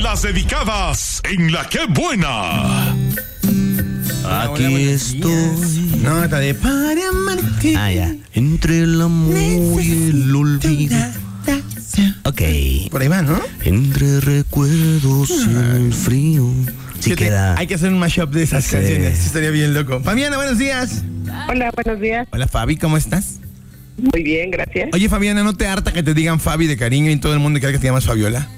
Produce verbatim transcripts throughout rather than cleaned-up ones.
Las dedicadas en La Qué Buena. Aquí estoy. Nota de para amarte. Ah, ya. Entre el amor y el olvido. Ok. Por ahí va, ¿no? Entre recuerdos y el frío. Sí Fíjate, queda. hay que hacer un mashup de esas Sí. canciones. Sí, estaría bien loco. Fabiana, buenos días. Hola, buenos días. Hola, Fabi, ¿cómo estás? Muy bien, gracias. Oye, Fabiana, ¿no te harta que te digan Fabi de cariño y todo el mundo cree que te llamas Fabiola?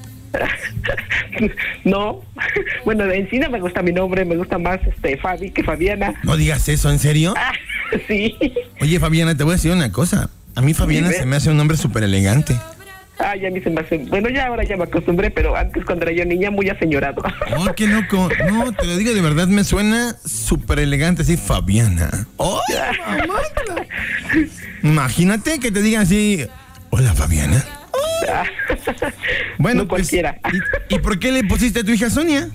No, bueno, de en sí no me gusta mi nombre, me gusta más este Fabi que Fabiana. No digas eso, ¿en serio? Ah, sí. Oye, Fabiana, te voy a decir una cosa. A mí Fabiana Dime. se me hace un nombre súper elegante. Ah, ya a mí se me hace. Bueno, ya ahora ya me acostumbré, pero antes cuando era yo niña muy aseñorado. Oh, qué loco. No, te lo digo de verdad, me suena súper elegante así, Fabiana. Oh, mamá. Imagínate que te digan así, hola, Fabiana. Bueno, No pues, cualquiera. ¿y, ¿y por qué le pusiste a tu hija Sonia?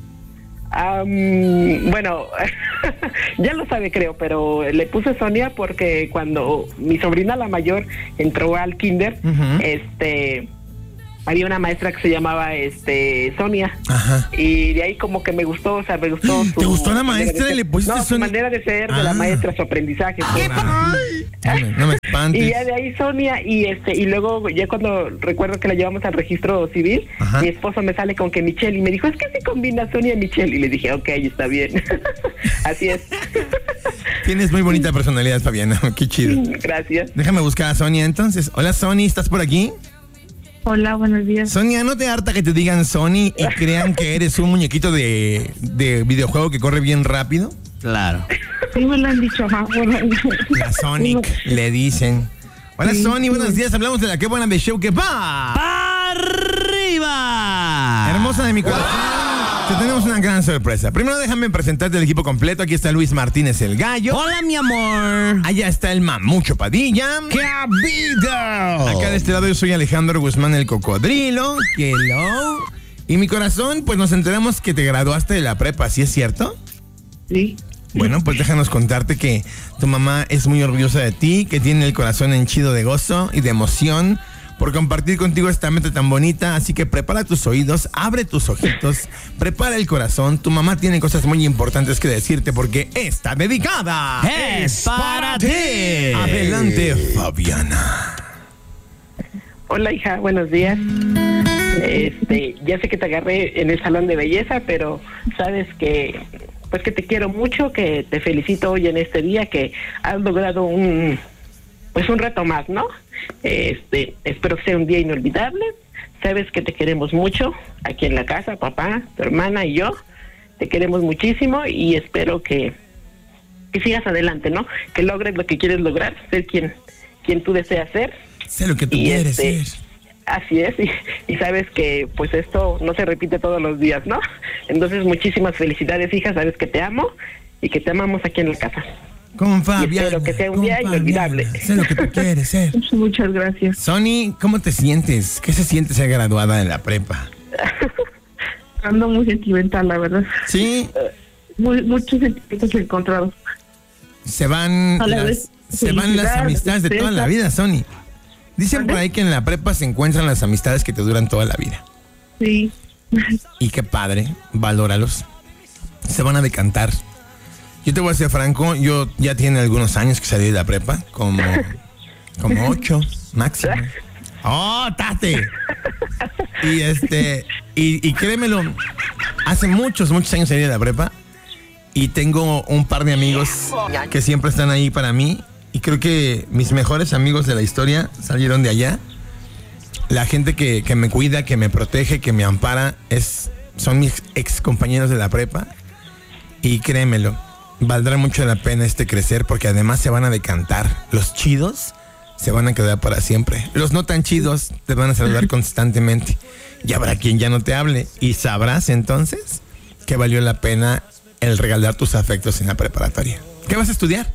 Um, bueno, ya lo sabe creo, pero le puse Sonia porque cuando mi sobrina la mayor entró al kinder, Uh-huh. este, había una maestra que se llamaba este Sonia. Ajá. Y de ahí como que me gustó, o sea, me gustó su ¿Te gustó la manera maestra de y ser. le pusiste No, su Sonia? manera de ser de Ah. la maestra, su aprendizaje. pues. No me, no me espantes. Y ya de ahí Sonia, y este, y luego ya cuando recuerdo que la llevamos al registro civil, Ajá. mi esposo me sale con que Michelle, y me dijo, es que se combina Sonia y Michelle, y le dije, ok, está bien. Así es. Tienes muy bonita personalidad, Fabiana. Qué chido. Gracias. Déjame buscar a Sonia entonces. Hola, Sony, ¿estás por aquí? Hola, buenos días. Sonia, ¿no te harta que te digan Sony y crean que eres un muñequito de, de videojuego que corre bien rápido? Claro. Sí me lo han dicho, ajá, bueno. La Sonic, le dicen. Hola, Sí, Sony, sí. buenos días. Hablamos de La Qué Buena de Show que va. ¡Arriba! Hermosa de mi corazón. Te tenemos una gran sorpresa. Primero déjame presentarte el equipo completo. Aquí está Luis Martínez, el gallo. Hola, mi amor. Allá está el Mamucho Padilla. ¡Qué vida! Acá de este lado yo soy Alejandro Guzmán, el cocodrilo. Hello. Y mi corazón, pues nos enteramos que te graduaste de la prepa, ¿sí es cierto? Sí. Bueno, pues déjanos contarte que tu mamá es muy orgullosa de ti, que tiene el corazón henchido de gozo y de emoción por compartir contigo esta meta tan bonita. Así que prepara tus oídos, abre tus ojitos, prepara el corazón. Tu mamá tiene cosas muy importantes que decirte porque está dedicada. ¡Es para ti! Adelante, Fabiana. Hola, hija, buenos días. Este, ya sé que te agarré en el salón de belleza, pero sabes que, pues que te quiero mucho, que te felicito hoy en este día, que has logrado un, pues un reto más, ¿no? Este, espero que sea un día inolvidable. Sabes que te queremos mucho aquí en la casa, papá, tu hermana y yo. Te queremos muchísimo y espero que, que sigas adelante, ¿no? Que logres lo que quieres lograr, ser quien, quien tú deseas ser. Sé lo que tú Y quieres este, ser. Así es, y, y sabes que pues esto no se repite todos los días, ¿no? Entonces muchísimas felicidades, hija, sabes que te amo y que te amamos aquí en la casa. Con Fabiana. espero que sea un con día Fabiana. inolvidable. Sé lo que tú quieres ser. Muchas gracias. Sony, ¿cómo te sientes? ¿Qué se siente ser graduada de la prepa? Ando muy sentimental, la verdad. Sí, Muy, muchos sentimientos encontrados. se van A la las, vez, se van las felicidad, amistades de toda la vida, Sony. Dicen por ¿Mande? ahí que en la prepa se encuentran las amistades que te duran toda la vida. Sí. Y qué padre, valóralos. Se van a decantar. Yo te voy a ser franco, yo ya tiene algunos años que salí de la prepa, como, como ocho máximo. ¡Oh, tate! Y este, y, y créemelo, hace muchos, muchos años salí de la prepa y tengo un par de amigos que siempre están ahí para mí y creo que mis mejores amigos de la historia salieron de allá. La gente que, que me cuida, que me protege, que me ampara, es, son mis ex compañeros de la prepa. Y créemelo, valdrá mucho la pena este crecer porque además se van a decantar. Los chidos se van a quedar para siempre. Los no tan chidos te van a saludar constantemente. Y habrá quien ya no te hable. Y sabrás entonces que valió la pena el regalar tus afectos en la preparatoria. ¿Qué vas a estudiar?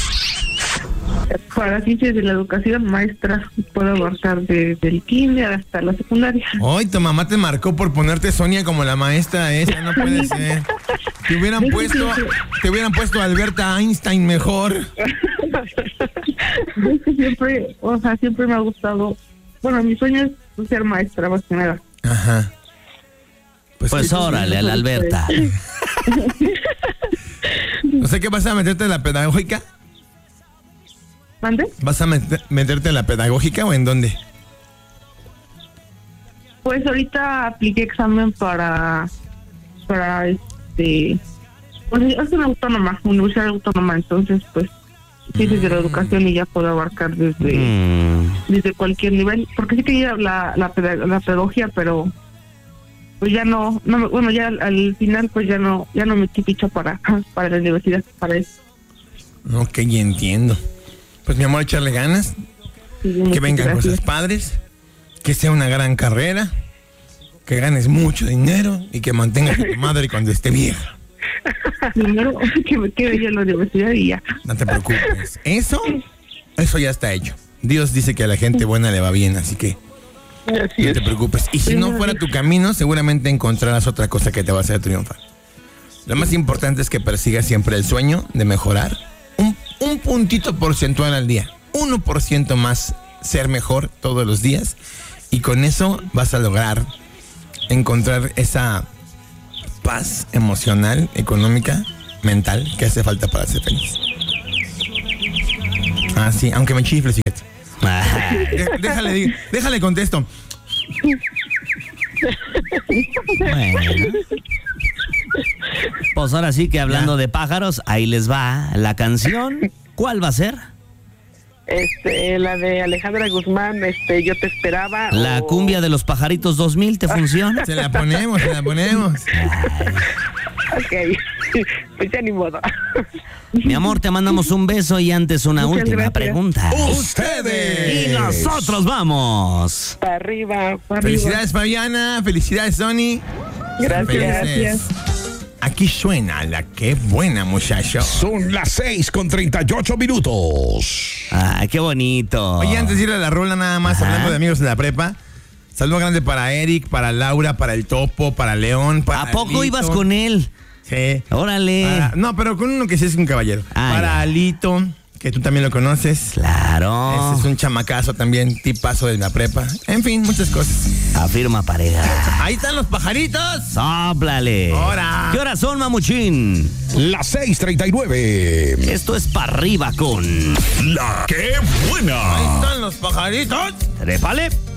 Para ciencias de la educación, maestra, puedo abarcar desde el kinder hasta la secundaria. Hoy tu mamá te marcó por ponerte Sonia como la maestra esa, no puede ser. Te hubieran puesto, te hubieran puesto a Alberta Einstein mejor. Es que siempre, o sea, siempre me ha gustado, bueno, mi sueño es ser maestra, más que nada. Ajá. Pues, Pues órale, a la Alberta. O sea, ¿qué vas a meterte en la pedagógica? ¿Mande? ¿Vas a met- meterte en la pedagógica o en dónde? Pues ahorita apliqué examen para, para este, pues es una autónoma, universidad autónoma, entonces pues ciencias de la educación y ya puedo abarcar desde, Mm. desde cualquier nivel, porque sí quería la, la, peda- la pedagogía, pero pues ya no, no me- bueno, ya al, al final pues ya no, ya no me picho para, para la universidad, para eso. Ok, ya entiendo. Pues mi amor, echarle ganas, Sí, que muchas vengan gracias. cosas padres, que sea una gran carrera, que ganes mucho dinero y que mantengas a tu madre cuando esté vieja. Primero que me quede yo en la universidad y ya. No te preocupes. Eso, eso ya está hecho. Dios dice que a la gente buena le va bien, así que Así no es. te preocupes. Y si no fuera tu camino, seguramente encontrarás otra cosa que te va a hacer triunfar. Lo más importante es que persigas siempre el sueño de mejorar un, un puntito porcentual al día. uno por ciento más ser mejor todos los días. Y con eso vas a lograr encontrar esa paz emocional, económica, mental que hace falta para ser feliz. Ah, sí, aunque me chifles, fíjate. De- Déjale, digo- déjale contesto. Bueno. Pues ahora sí que hablando Ya. de pájaros, ahí les va la canción. ¿Cuál va a ser? Este, la de Alejandra Guzmán, este, yo te esperaba. La o- cumbia de los pajaritos dos mil, ¿te funciona? Se la ponemos, se la ponemos. Ok, pues ya ni modo. Mi amor, te mandamos un beso y antes una Muchas última gracias. pregunta. Ustedes. Y nosotros vamos. Para arriba. Para arriba. Felicidades, Fabiana. Felicidades, Sony. Gracias. Felices. Aquí suena la que buena, muchacho. Son las seis con treinta y ocho minutos. Ay, qué bonito. Oye, antes de ir a la rola, nada más, Ajá. hablando de amigos de la prepa. Saludo grande para Eric, para Laura, para el Topo, para León, para ¿A poco Alito. ibas con él? Sí. Órale. Para- no, pero con uno que sí es un caballero. Ah, para ya. Alito, que tú también lo conoces. Claro. Ese es un chamacazo también, tipazo de la prepa. En fin, muchas cosas. Afirma pareja. Ahí están los pajaritos. ¡Sóplale! Ahora. ¿Qué horas son, mamuchín? Las seis treinta y nueve. Esto es para arriba con... La que buena. Ahí están los pajaritos. ¡Trépale!